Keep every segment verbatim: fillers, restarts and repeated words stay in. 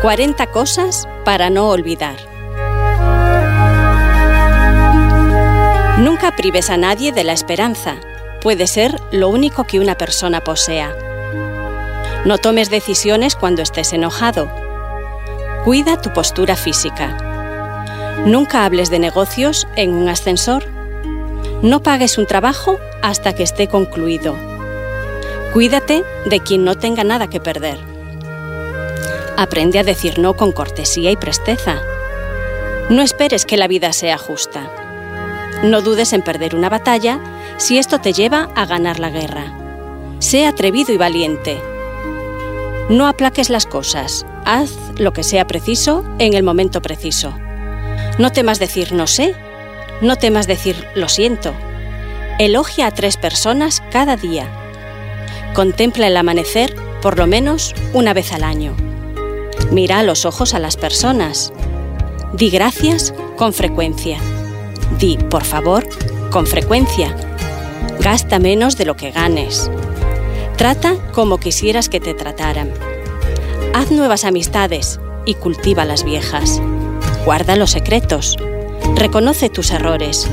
cuarenta cosas para no olvidar. Nunca prives a nadie de la esperanza. Puede ser lo único que una persona posea. No tomes decisiones cuando estés enojado. Cuida tu postura física. Nunca hables de negocios en un ascensor. No pagues un trabajo hasta que esté concluido. Cuídate de quien no tenga nada que perder. Aprende a decir no con cortesía y presteza. No esperes que la vida sea justa. No dudes en perder una batalla si esto te lleva a ganar la guerra. Sé atrevido y valiente. No aplaques las cosas. Haz lo que sea preciso en el momento preciso. No temas decir no sé. No temas decir lo siento. Elogia a tres personas cada día. Contempla el amanecer por lo menos una vez al año. Mira a los ojos a las personas. Di gracias con frecuencia. Di por favor con frecuencia. Gasta menos de lo que ganes. Trata como quisieras que te trataran. Haz nuevas amistades y cultiva las viejas. Guarda los secretos. Reconoce tus errores.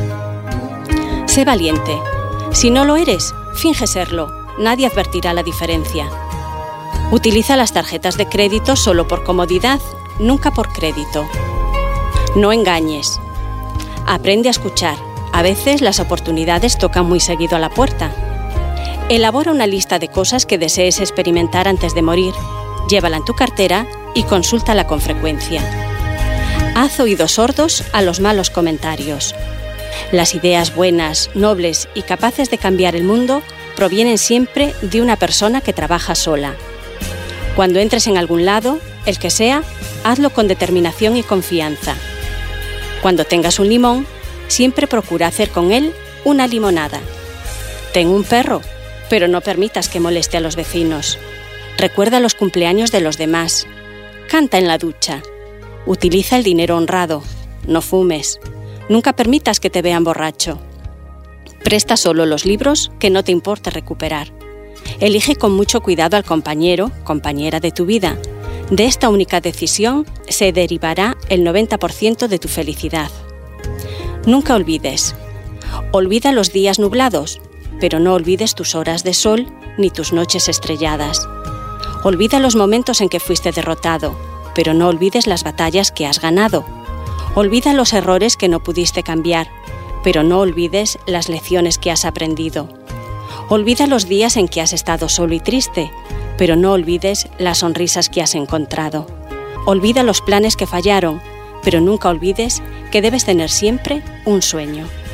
Sé valiente. Si no lo eres, finge serlo. Nadie advertirá la diferencia. Utiliza las tarjetas de crédito solo por comodidad, nunca por crédito. No engañes. Aprende a escuchar. A veces las oportunidades tocan muy seguido a la puerta. Elabora una lista de cosas que desees experimentar antes de morir. Llévala en tu cartera y consúltala con frecuencia. Haz oídos sordos a los malos comentarios. Las ideas buenas, nobles y capaces de cambiar el mundo provienen siempre de una persona que trabaja sola. Cuando entres en algún lado, el que sea, hazlo con determinación y confianza. Cuando tengas un limón, siempre procura hacer con él una limonada. Ten un perro, pero no permitas que moleste a los vecinos. Recuerda los cumpleaños de los demás. Canta en la ducha. Utiliza el dinero honrado. No fumes. Nunca permitas que te vean borracho. Presta solo los libros que no te importe recuperar. Elige con mucho cuidado al compañero, compañera de tu vida. De esta única decisión se derivará el noventa por ciento de tu felicidad. Nunca olvides. Olvida los días nublados, pero no olvides tus horas de sol ni tus noches estrelladas. Olvida los momentos en que fuiste derrotado, pero no olvides las batallas que has ganado. Olvida los errores que no pudiste cambiar, pero no olvides las lecciones que has aprendido. Olvida los días en que has estado solo y triste, pero no olvides las sonrisas que has encontrado. Olvida los planes que fallaron, pero nunca olvides que debes tener siempre un sueño.